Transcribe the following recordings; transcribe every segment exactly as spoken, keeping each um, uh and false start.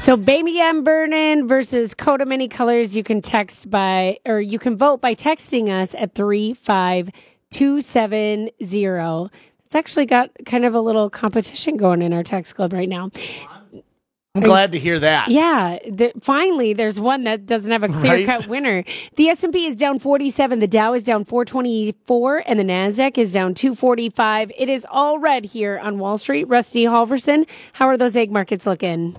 So Baby I'm Burnin' versus Coat of Many Colors. You can text by, or you can vote by texting us at three five two seven zero. It's actually got kind of a little competition going in our text club right now. I'm glad to hear that. Yeah, the, finally, there's one that doesn't have a clear-cut Right. winner. The S and P is down forty-seven, the Dow is down four twenty-four, and the NASDAQ is down two forty-five. It is all red here on Wall Street. Rusty Halverson, how are those egg markets looking?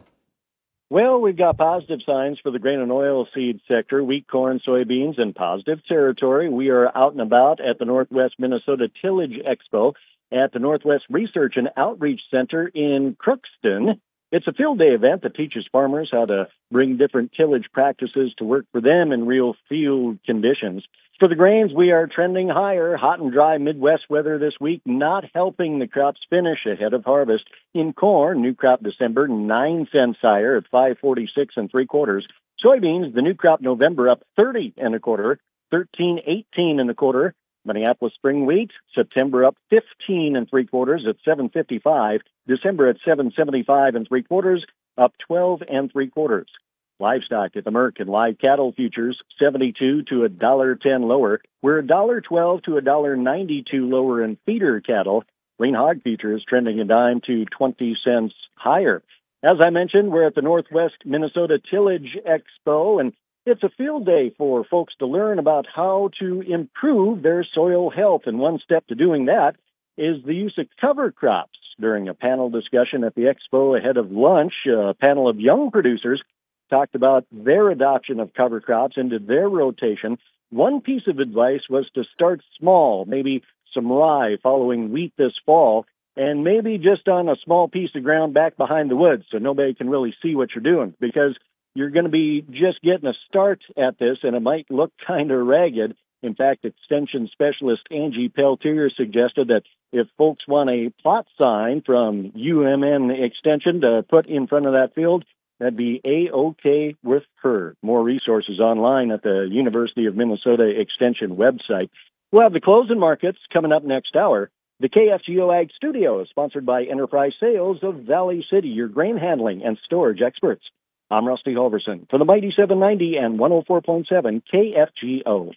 Well, we've got positive signs for the grain and oil seed sector, wheat, corn, soybeans, in positive territory. We are out and about at the Northwest Minnesota Tillage Expo at the Northwest Research and Outreach Center in Crookston. It's a field day event that teaches farmers how to bring different tillage practices to work for them in real field conditions. For the grains, we are trending higher. Hot and dry Midwest weather this week not helping the crops finish ahead of harvest. In corn, new crop December nine cents higher at five forty-six and three quarters. Soybeans, the new crop November up thirty and a quarter, thirteen eighteen and a quarter. Minneapolis spring wheat, September up fifteen and three quarters at seven fifty-five. December at seven seventy-five and three quarters, up twelve and three quarters. Livestock at the Merck and live cattle futures, seventy-two to a dollar ten lower. We're a dollar twelve to a dollar ninety-two lower in feeder cattle. Lean hog futures trending a dime to twenty cents higher. As I mentioned, we're at the Northwest Minnesota Tillage Expo, and it's a field day for folks to learn about how to improve their soil health. And one step to doing that is the use of cover crops. During a panel discussion at the expo ahead of lunch, a panel of young producers talked about their adoption of cover crops into their rotation. One piece of advice was to start small, maybe some rye following wheat this fall, and maybe just on a small piece of ground back behind the woods so nobody can really see what you're doing, because you're going to be just getting a start at this, and it might look kind of ragged. In fact, extension specialist Angie Peltier suggested that if folks want a plot sign from U M N Extension to put in front of that field, that'd be A-OK with her. More resources online at the University of Minnesota Extension website. We'll have the closing markets coming up next hour. The K F G O Ag Studio is sponsored by Enterprise Sales of Valley City, your grain handling and storage experts. I'm Rusty Halverson for the Mighty seven ninety and one oh four point seven K F G O.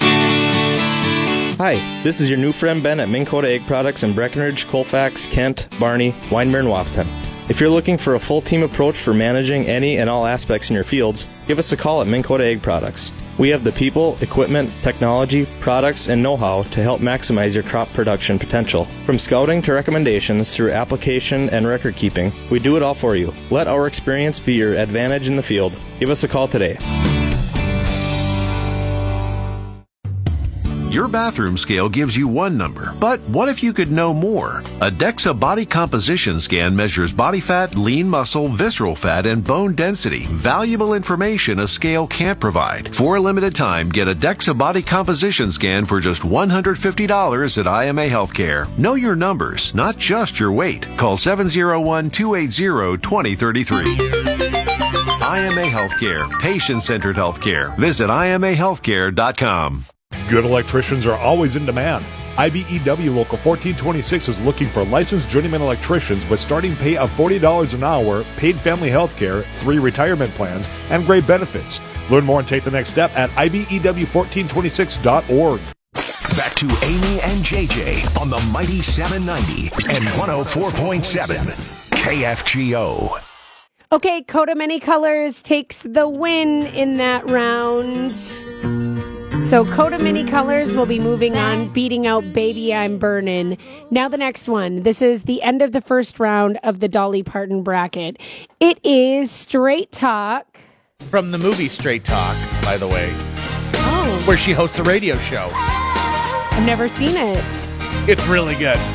Hi, this is your new friend Ben at Minn Kota Egg Products in Breckenridge, Colfax, Kent, Barney, Winemere, and Wahpeton. If you're looking for a full team approach for managing any and all aspects in your fields, give us a call at Minn Kota Egg Products. We have the people, equipment, technology, products, and know-how to help maximize your crop production potential. From scouting to recommendations through application and record keeping, we do it all for you. Let our experience be your advantage in the field. Give us a call today. Your bathroom scale gives you one number, but what if you could know more? A DEXA body composition scan measures body fat, lean muscle, visceral fat, and bone density. Valuable information a scale can't provide. For a limited time, get a DEXA body composition scan for just one hundred fifty dollars at I M A Healthcare. Know your numbers, not just your weight. Call seven oh one, two eight zero, two oh three three. I M A Healthcare, patient-centered healthcare. Visit I M A healthcare dot com. Good electricians are always in demand. I B E W Local fourteen twenty-six is looking for licensed journeyman electricians with starting pay of forty dollars an hour, paid family health care, three retirement plans, and great benefits. Learn more and take the next step at I B E W fourteen twenty-six dot org. Back to Amy and J J on the Mighty seven ninety and one oh four point seven K F G O. Okay, Coat of Many Colors takes the win in that round. So Coat of Many Colors will be moving on, beating out Baby I'm Burnin'. Now the next one. This is the end of the first round of the Dolly Parton bracket. It is Straight Talk. From the movie Straight Talk, by the way. Oh. Where she hosts a radio show. I've never seen it. It's really good.